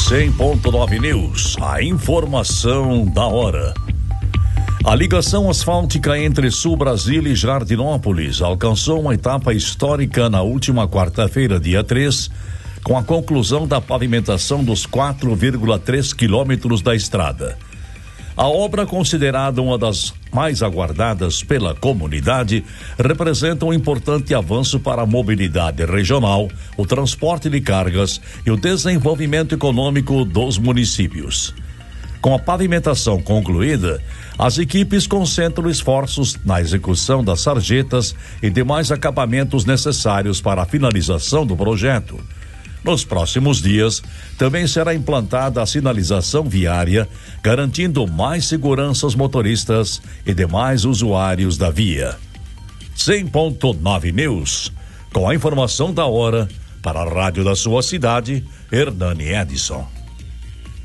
100.9 News, a informação da hora. A ligação asfáltica entre Sul Brasil e Jardinópolis alcançou uma etapa histórica na última quarta-feira, dia 3, com a conclusão da pavimentação dos 4,3 quilômetros da estrada. A obra, considerada uma das mais aguardadas pela comunidade, representa um importante avanço para a mobilidade regional, o transporte de cargas e o desenvolvimento econômico dos municípios. Com a pavimentação concluída, as equipes concentram esforços na execução das sarjetas e demais acabamentos necessários para a finalização do projeto. Nos próximos dias, também será implantada a sinalização viária, garantindo mais segurança aos motoristas e demais usuários da via. 100.9 News, com a informação da hora, para a rádio da sua cidade, Hernani Edson.